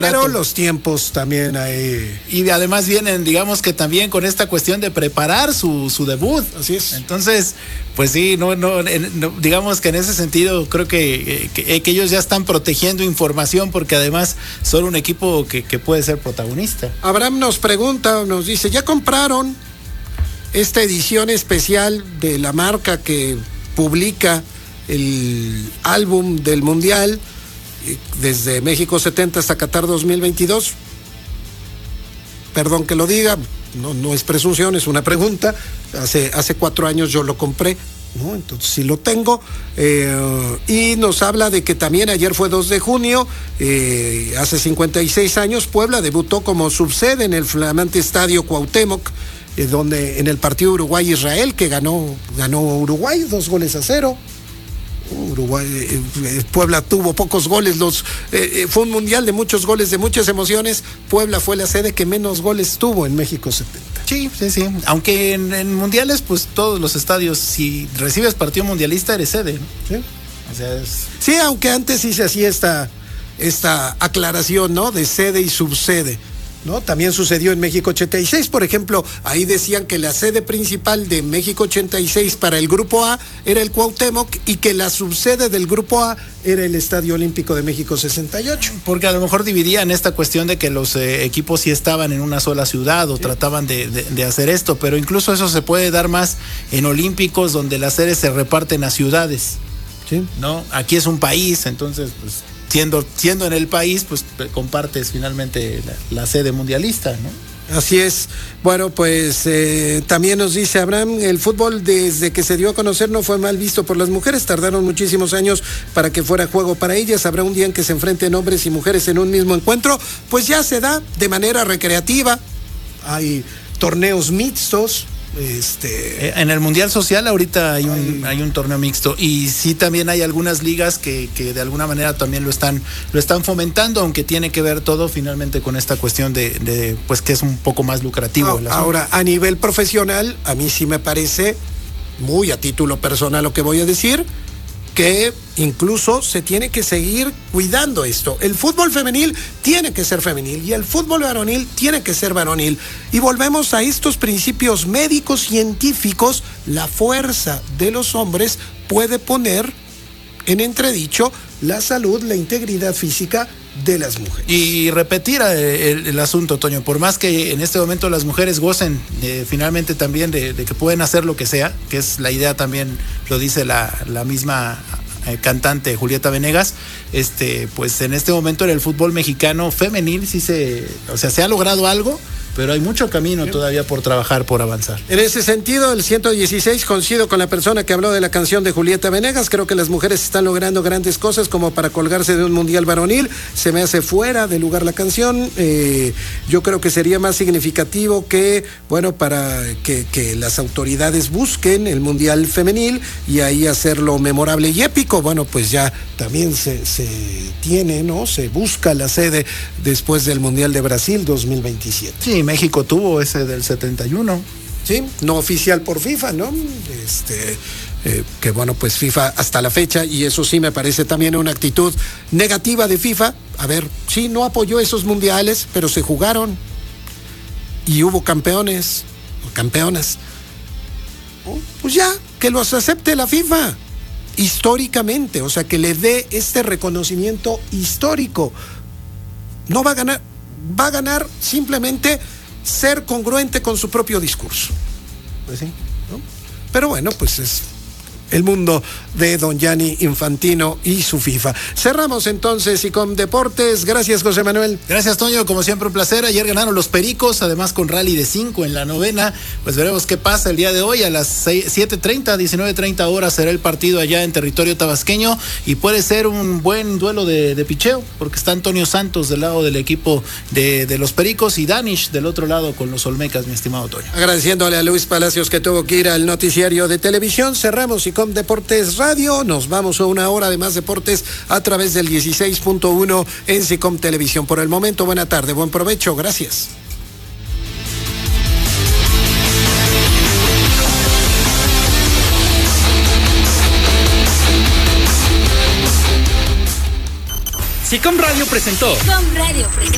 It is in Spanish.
Pero los tiempos también hay. Y además vienen, digamos que también con esta cuestión de preparar su debut. Así es. Entonces, pues sí, no, digamos que en ese sentido creo que ellos ya están protegiendo información porque además son un equipo que puede ser protagonista. Abraham nos pregunta, nos dice, ¿ya compraron esta edición especial de la marca que publica el álbum del Mundial desde México 70 hasta Qatar 2022? Perdón que lo diga, no es presunción, es una pregunta. Hace 4 años yo lo compré, ¿no? Entonces sí lo tengo. Y nos habla de que también ayer fue 2 de junio, hace 56 años, Puebla debutó como subsede en el flamante estadio Cuauhtémoc, donde en el partido Uruguay-Israel, que ganó Uruguay 2-0. Puebla tuvo pocos goles, fue un mundial de muchos goles, de muchas emociones. Puebla fue la sede que menos goles tuvo en México 70. Sí. Aunque en mundiales, pues todos los estadios, si recibes partido mundialista, eres sede, ¿no? Sí. O sea, Sí, aunque antes sí se hacía esta aclaración, ¿no? De sede y subsede, ¿no? También sucedió en México 86, por ejemplo, ahí decían que la sede principal de México 86 para el Grupo A era el Cuauhtémoc y que la subsede del Grupo A era el Estadio Olímpico de México 68. Porque a lo mejor dividían esta cuestión de que los equipos sí estaban en una sola ciudad o trataban de hacer esto, pero incluso eso se puede dar más en Olímpicos, donde las sedes se reparten a ciudades, ¿sí? ¿No? Aquí es un país, entonces pues siendo en el país, pues compartes finalmente la sede mundialista, ¿no? Así es. Bueno, pues también nos dice Abraham, el fútbol desde que se dio a conocer no fue mal visto por las mujeres, tardaron muchísimos años para que fuera juego para ellas. Habrá un día en que se enfrenten hombres y mujeres en un mismo encuentro, pues ya se da de manera recreativa, hay torneos mixtos. En el Mundial Social ahorita hay un torneo mixto y sí también hay algunas ligas que de alguna manera también lo están fomentando, aunque tiene que ver todo finalmente con esta cuestión de pues que es un poco más lucrativo. Ahora, a nivel profesional, a mí sí me parece, muy a título personal lo que voy a decir, que incluso se tiene que seguir cuidando esto. El fútbol femenil tiene que ser femenil y el fútbol varonil tiene que ser varonil. Y volvemos a estos principios médicos científicos. La fuerza de los hombres puede poner en entredicho la salud, la integridad física de las mujeres. Y repetir el asunto, Toño, por más que en este momento las mujeres gocen finalmente también de que pueden hacer lo que sea, que es la idea también, lo dice la misma cantante Julieta Venegas, pues en este momento en el fútbol mexicano femenil sí se ha logrado algo, pero hay mucho camino todavía por trabajar, por avanzar. En ese sentido, el 116, coincido con la persona que habló de la canción de Julieta Venegas. Creo que las mujeres están logrando grandes cosas como para colgarse de un mundial varonil. Se me hace fuera de lugar la canción. Yo creo que sería más significativo que, bueno, para que las autoridades busquen el mundial femenil y ahí hacerlo memorable y épico. Bueno, pues ya también se tiene, ¿no? Se busca la sede después del Mundial de Brasil 2027. Sí, México tuvo ese del 71. Sí, no oficial por FIFA, ¿no? Que bueno, pues FIFA hasta la fecha, y eso sí me parece también una actitud negativa de FIFA. A ver, sí, no apoyó esos mundiales, pero se jugaron y hubo campeones o campeonas. Pues ya, que los acepte la FIFA históricamente, o sea, que le dé este reconocimiento histórico. No va a ganar, va a ganar simplemente ser congruente con su propio discurso. Pues sí, ¿no? Pero bueno, pues es el mundo de don Gianni Infantino y su FIFA. Cerramos entonces y con deportes. Gracias, José Manuel. Gracias, Toño, como siempre un placer. Ayer ganaron los Pericos, además con rally de 5 en la novena. Pues veremos qué pasa el día de hoy. A las 7:30, 19:30 horas será el partido allá en territorio tabasqueño y puede ser un buen duelo de picheo, porque está Antonio Santos del lado del equipo de los Pericos y Danish del otro lado con los Olmecas, mi estimado Toño. Agradeciéndole a Luis Palacios que tuvo que ir al noticiario de televisión. Cerramos y con Deportes Radio, nos vamos a una hora de más deportes a través del 16.1 en SICOM Televisión. Por el momento, buena tarde, buen provecho, gracias. SICOM Radio presentó.